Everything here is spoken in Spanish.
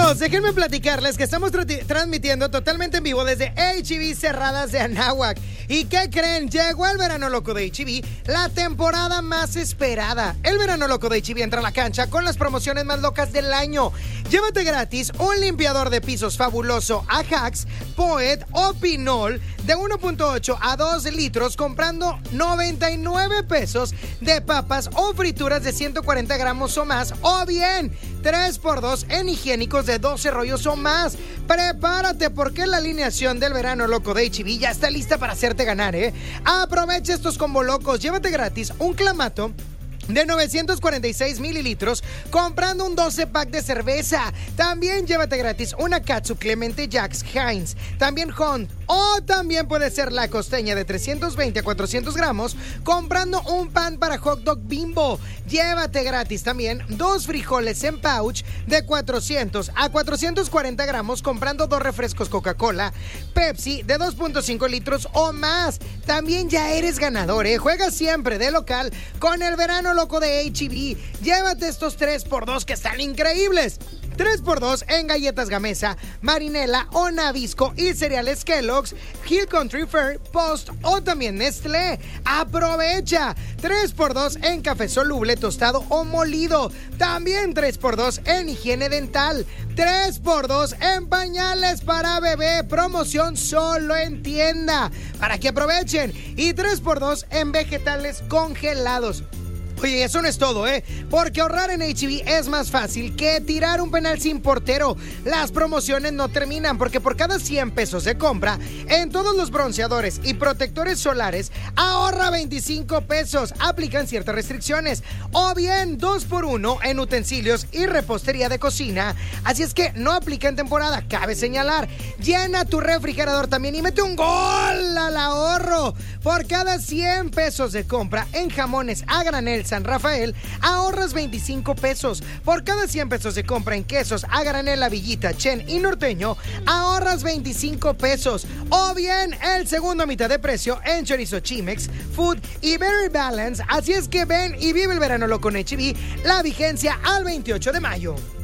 Amigos, déjenme platicarles que estamos transmitiendo totalmente en vivo desde H-E-B Cerradas de Anáhuac. ¿Y qué creen? Llegó el verano loco de H-E-B, la temporada más esperada. El verano loco de H-E-B entra a la cancha con las promociones más locas del año. Llévate gratis un limpiador de pisos fabuloso Ajax, Poet o Pinol de 1.8 a 2 litros comprando 99 pesos de papas o frituras de 140 gramos o más, o bien 3x2 en higiénicos de 12 rollos o más. Prepárate porque la alineación del verano loco de H-E-B ya está lista para hacerte ganar, ¿eh? Aprovecha estos combo locos. Llévate gratis un clamato de 946 mililitros comprando un 12-pack de cerveza. También llévate gratis una Katsu Clemente Jacks Heinz, también Hunt, o también puede ser la costeña de 320 a 400 gramos comprando un pan para hot dog Bimbo. Llévate gratis también 2 frijoles en pouch de 400 a 440 gramos comprando 2 refrescos Coca-Cola, Pepsi de 2.5 litros o más. También ya eres ganador, ¿eh? Juega siempre de local con el verano loco de H-E-B. Llévate estos 3x2 que están increíbles. 3x2 en galletas Gamesa, Marinela o Nabisco y cereales Kellogg's, Hill Country Fair, Post o también Nestlé. ¡Aprovecha! 3x2 en café soluble, tostado o molido. También 3x2 en higiene dental. 3x2 en pañales para bebé. Promoción solo en tienda, para que aprovechen. Y 3x2 en vegetales congelados. Oye, eso no es todo, ¿eh? Porque ahorrar en H-E-B es más fácil que tirar un penal sin portero. Las promociones no terminan porque por cada 100 pesos de compra en todos los bronceadores y protectores solares, ahorra 25 pesos. Aplican ciertas restricciones. O bien 2x1 en utensilios y repostería de cocina. Así es que no aplica en temporada, cabe señalar. Llena tu refrigerador también y mete un gol al ahorro. Por cada 100 pesos de compra en jamones a granel San Rafael, ahorras 25 pesos. Por cada 100 pesos de compra en quesos a granel La Villita, Chen y Norteño, ahorras 25 pesos. O bien el segundo a mitad de precio en chorizo Chimex, Food y Very Balance. Así es que ven y vive el verano loco con H-E-B, la vigencia al 28 de mayo.